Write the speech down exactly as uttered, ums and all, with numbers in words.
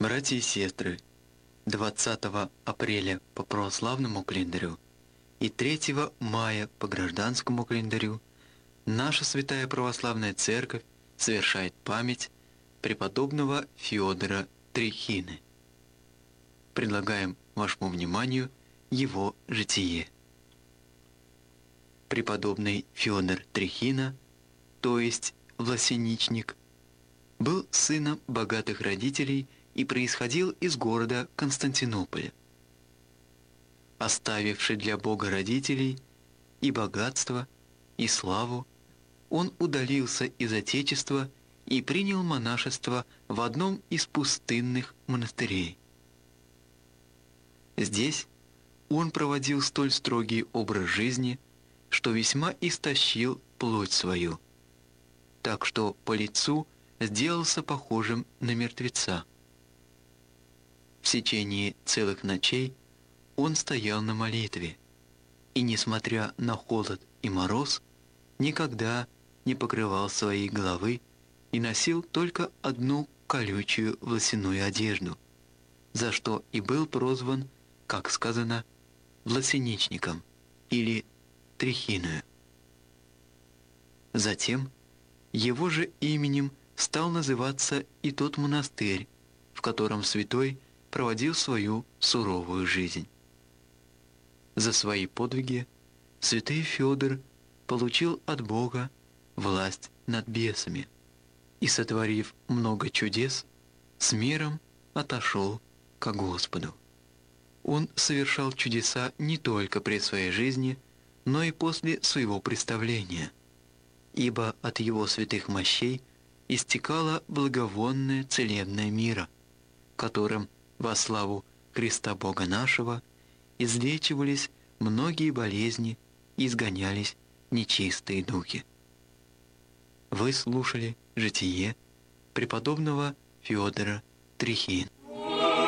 Братья и сестры, двадцатого апреля по православному календарю и третьего мая по гражданскому календарю наша Святая Православная Церковь совершает память преподобного Феодора Трехины. Предлагаем вашему вниманию его житие. Преподобный Феодор Трехина, то есть власеничник, был сыном богатых родителей и происходил из города Константинополя. Оставивший для Бога родителей и богатство, и славу, он удалился из Отечества и принял монашество в одном из пустынных монастырей. Здесь он проводил столь строгий образ жизни, что весьма истощил плоть свою, так что по лицу сделался похожим на мертвеца. В течение целых ночей он стоял на молитве, и, несмотря на холод и мороз, никогда не покрывал своей головы и носил только одну колючую волосяную одежду, за что и был прозван, как сказано, власеничником или Трехиною. Затем его же именем стал называться и тот монастырь, в котором святой проводил свою суровую жизнь. За свои подвиги святой Феодор получил от Бога власть над бесами и, сотворив много чудес, с миром отошел ко Господу. Он совершал чудеса не только при своей жизни, но и после своего представления, ибо от его святых мощей истекала благовонная целебная мира, которым во славу Христа Бога нашего излечивались многие болезни и изгонялись нечистые духи. Вы слушали житие преподобного Феодора Трехины.